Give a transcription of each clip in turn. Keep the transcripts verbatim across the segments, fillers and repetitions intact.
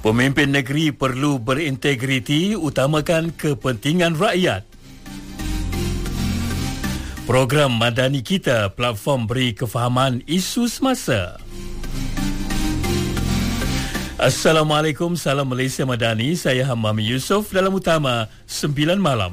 Pemimpin negeri perlu berintegriti, utamakan kepentingan rakyat. Program Madani Kita, platform beri kefahaman isu semasa. Assalamualaikum, salam Malaysia Madani. Saya Hamami Yusof dalam Utama sembilan malam.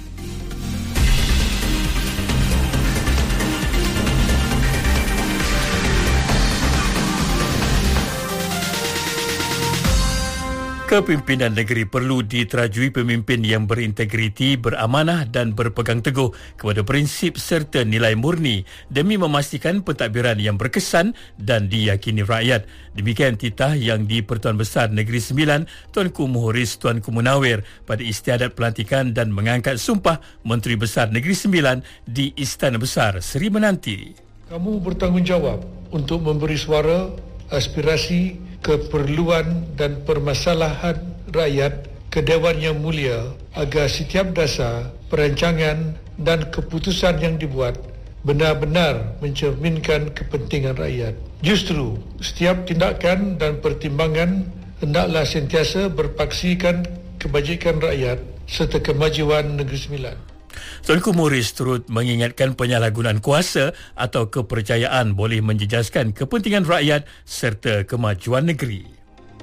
Kepimpinan negeri perlu diterajui pemimpin yang berintegriti, beramanah dan berpegang teguh kepada prinsip serta nilai murni demi memastikan pentadbiran yang berkesan dan diyakini rakyat. Demikian titah yang di-Pertuan Besar Negeri Sembilan Tuanku Muhriz Tuanku Munawir pada istiadat pelantikan dan mengangkat sumpah Menteri Besar Negeri Sembilan di Istana Besar Seri Menanti. Kamu bertanggungjawab untuk memberi suara, aspirasi, keperluan dan permasalahan rakyat ke Dewan Yang Mulia agar setiap dasar, perancangan dan keputusan yang dibuat benar-benar mencerminkan kepentingan rakyat. Justru, setiap tindakan dan pertimbangan hendaklah sentiasa berpaksikan kebajikan rakyat serta kemajuan Negeri Sembilan. Tuanku Muhriz turut mengingatkan penyalahgunaan kuasa atau kepercayaan boleh menjejaskan kepentingan rakyat serta kemajuan negeri.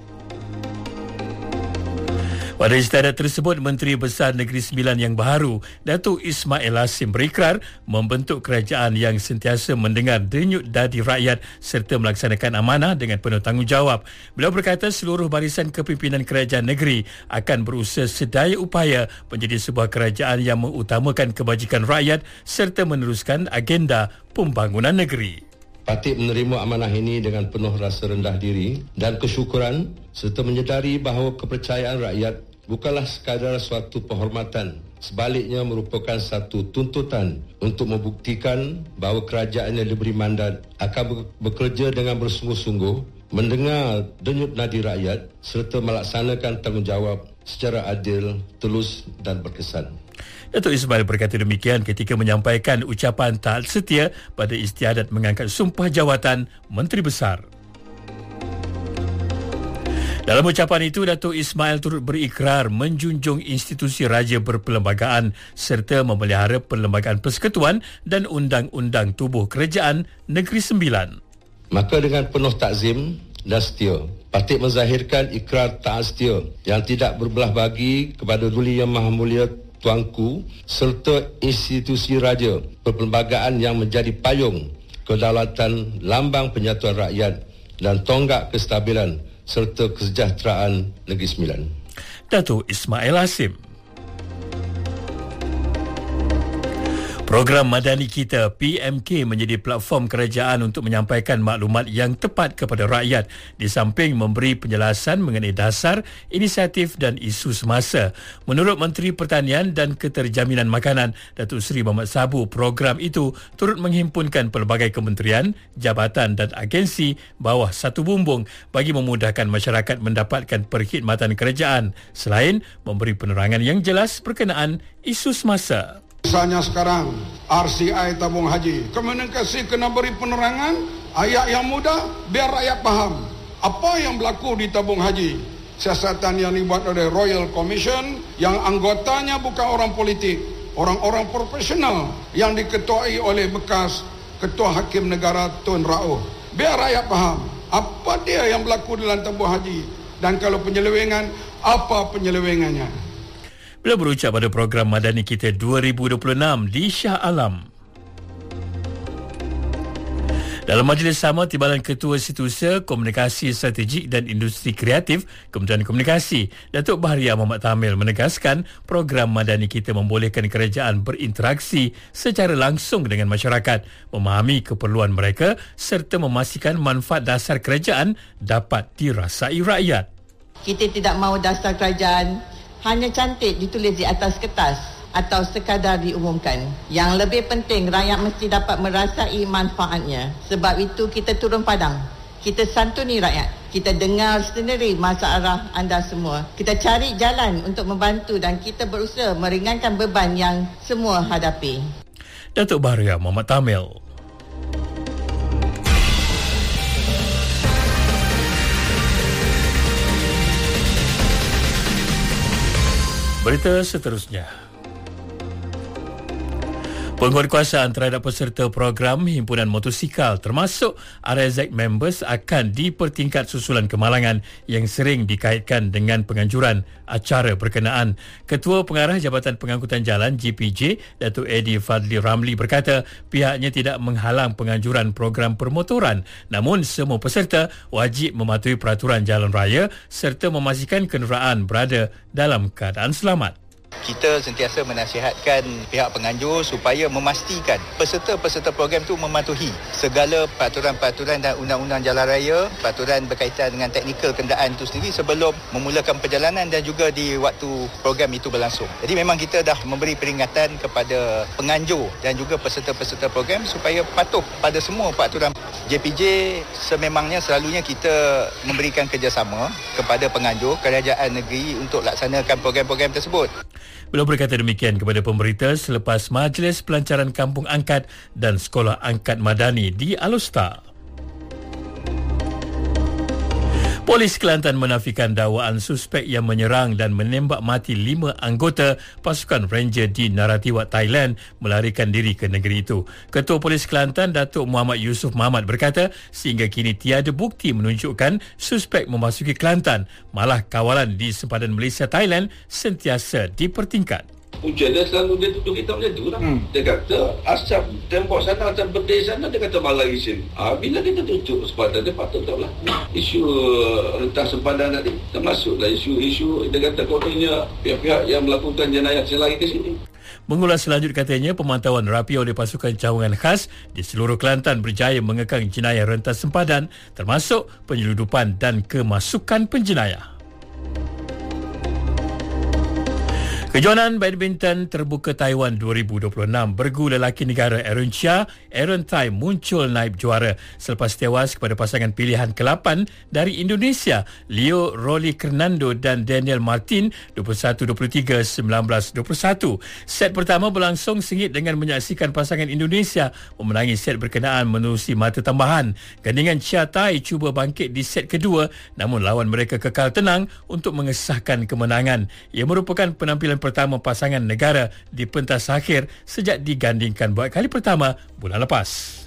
Pada istiadat tersebut, Menteri Besar Negeri Sembilan yang baharu, Datuk Ismail Hasim, berikrar membentuk kerajaan yang sentiasa mendengar denyut dadi rakyat serta melaksanakan amanah dengan penuh tanggungjawab. Beliau berkata seluruh barisan kepimpinan kerajaan negeri akan berusaha sedaya upaya menjadi sebuah kerajaan yang mengutamakan kebajikan rakyat serta meneruskan agenda pembangunan negeri. Patut menerima amanah ini dengan penuh rasa rendah diri dan kesyukuran serta menyedari bahawa kepercayaan rakyat bukanlah sekadar suatu penghormatan, sebaliknya merupakan satu tuntutan untuk membuktikan bahawa kerajaan yang diberi mandat akan bekerja dengan bersungguh-sungguh, mendengar denyut nadi rakyat serta melaksanakan tanggungjawab secara adil, telus dan berkesan. Datuk Ismail berkata demikian ketika menyampaikan ucapan taat setia pada istiadat mengangkat sumpah jawatan Menteri Besar. Dalam ucapan itu, Datuk Ismail turut berikrar menjunjung institusi raja berperlembagaan serta memelihara perlembagaan persekutuan dan undang-undang tubuh kerajaan Negeri Sembilan. Maka dengan penuh takzim dan setia, patut menzahirkan ikrar taat setia yang tidak berbelah bagi kepada Duli Yang Maha Mulia Tuanku serta institusi raja perperlembagaan yang menjadi payung kedaulatan, lambang penyatuan rakyat dan tonggak kestabilan serta kesejahteraan Negeri Sembilan. Datuk Ismail Hasim. Program Madani Kita P M K menjadi platform kerajaan untuk menyampaikan maklumat yang tepat kepada rakyat di samping memberi penjelasan mengenai dasar, inisiatif dan isu semasa. Menurut Menteri Pertanian dan Keterjaminan Makanan Datuk Seri Mohamad Sabu, program itu turut menghimpunkan pelbagai kementerian, jabatan dan agensi bawah satu bumbung bagi memudahkan masyarakat mendapatkan perkhidmatan kerajaan selain memberi penerangan yang jelas berkenaan isu semasa. Misalnya sekarang R C I tabung haji, komunikasi kena beri penerangan ayat yang mudah biar rakyat faham apa yang berlaku di tabung haji. Siasatan yang dibuat oleh Royal Commission yang anggotanya bukan orang politik, orang-orang profesional yang diketuai oleh bekas Ketua Hakim Negara Tun Rauf. Biar rakyat faham apa dia yang berlaku dalam tabung haji dan kalau penyelewengan, apa penyelewengannya. Beliau berucap pada program Madani Kita dua ribu dua puluh enam di Shah Alam. Dalam majlis sama, Timbalan Ketua Setiausaha Komunikasi Strategik dan Industri Kreatif Kementerian Komunikasi, Datuk Baharia Muhammad Tamil menegaskan program Madani Kita membolehkan kerajaan berinteraksi secara langsung dengan masyarakat, memahami keperluan mereka serta memastikan manfaat dasar kerajaan dapat dirasai rakyat. Kita tidak mahu dasar kerajaan hanya cantik ditulis di atas kertas atau sekadar diumumkan. Yang lebih penting, rakyat mesti dapat merasai manfaatnya. Sebab itu kita turun padang. Kita santuni rakyat. Kita dengar sendiri masalah anda semua. Kita cari jalan untuk membantu dan kita berusaha meringankan beban yang semua hadapi. Datuk Baharia Muhammad Tamil. Berita seterusnya. Penguatkuasaan terhadap peserta program himpunan motosikal termasuk R S Z members akan dipertingkat susulan kemalangan yang sering dikaitkan dengan penganjuran acara berkenaan. Ketua Pengarah Jabatan Pengangkutan Jalan J P J, Datuk Eddie Fadli Ramli berkata pihaknya tidak menghalang penganjuran program permotoran, namun semua peserta wajib mematuhi peraturan jalan raya serta memastikan kenderaan berada dalam keadaan selamat. Kita sentiasa menasihatkan pihak penganjur supaya memastikan peserta-peserta program itu mematuhi segala peraturan-peraturan dan undang-undang jalan raya, peraturan berkaitan dengan teknikal kenderaan itu sendiri sebelum memulakan perjalanan dan juga di waktu program itu berlangsung. Jadi memang kita dah memberi peringatan kepada penganjur dan juga peserta-peserta program supaya patuh pada semua peraturan. J P J sememangnya selalunya kita memberikan kerjasama kepada penganjur kerajaan negeri untuk laksanakan program-program tersebut. Beliau berkata demikian kepada pemberita selepas Majlis Pelancaran Kampung Angkat dan Sekolah Angkat Madani di Alor. Polis Kelantan menafikan dakwaan suspek yang menyerang dan menembak mati lima anggota pasukan Ranger di Narathiwat, Thailand melarikan diri ke negeri itu. Ketua Polis Kelantan, Datuk Muhammad Yusof Mahmat berkata sehingga kini tiada bukti menunjukkan suspek memasuki Kelantan, malah kawalan di sempadan Malaysia Thailand sentiasa dipertingkat. Punca dia selalu dia tutup kita macam tu lah. Hmm. Dia kata asap tembok sana, asap berdeh sana, dia kata malah isin. Ha, bila kita tutup sempadan, dia patut tahu lah. Isu uh, rentah sempadan tadi, termasuklah isu-isu, dia kata kononnya pihak-pihak yang melakukan jenayah selari ke sini. Mengulas selanjut katanya, pemantauan rapi oleh pasukan cawangan khas di seluruh Kelantan berjaya mengekang jenayah rentah sempadan termasuk penyeludupan dan kemasukan penjenayah. Kejohanan badminton terbuka Taiwan dua ribu dua puluh enam, bergu lelaki negara Aaron Chia, Aaron Tai muncul naib juara selepas tewas kepada pasangan pilihan ke lapan dari Indonesia, Leo Rolly Fernando dan Daniel Martin dua puluh satu dua puluh tiga, sembilan belas dua puluh satu. Set pertama berlangsung sengit dengan menyaksikan pasangan Indonesia memenangi set berkenaan menerusi mata tambahan. Gandingan Chia Tai cuba bangkit di set kedua, namun lawan mereka kekal tenang untuk mengesahkan kemenangan. Ia merupakan penampilan pertama pasangan negara di pentas akhir sejak digandingkan buat kali pertama bulan lepas.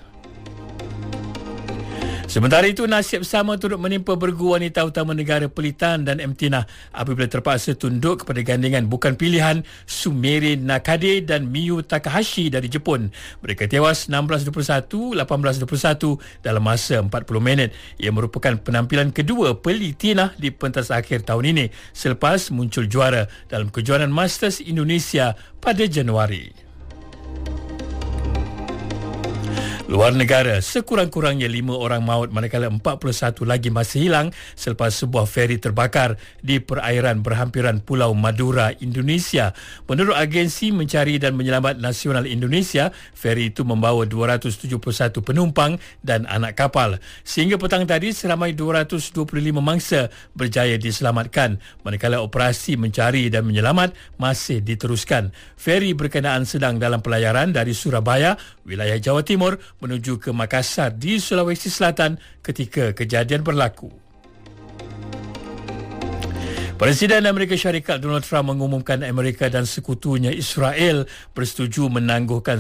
Sementara itu, nasib sama turut menimpa bergu wanita utama negara Pelitan dan Emtinah apabila terpaksa tunduk kepada gandingan bukan pilihan Sumire Nakade dan Miyu Takahashi dari Jepun. Mereka tewas enam belas dua puluh satu, lapan belas dua puluh satu dalam masa empat puluh minit. Ia merupakan penampilan kedua Pelitina di pentas akhir tahun ini selepas muncul juara dalam kejuaraan Masters Indonesia pada Januari. Luar negara, sekurang-kurangnya lima orang maut manakala empat puluh satu lagi masih hilang selepas sebuah feri terbakar di perairan berhampiran Pulau Madura, Indonesia. Menurut agensi mencari dan menyelamat nasional Indonesia, feri itu membawa dua ratus tujuh puluh satu penumpang dan anak kapal. Sehingga petang tadi, seramai dua ratus dua puluh lima mangsa berjaya diselamatkan manakala operasi mencari dan menyelamat masih diteruskan. Feri berkenaan sedang dalam pelayaran dari Surabaya, wilayah Jawa Timur, menuju ke Makassar di Sulawesi Selatan ketika kejadian berlaku. Presiden Amerika Syarikat Donald Trump mengumumkan Amerika dan sekutunya Israel bersetuju menangguhkan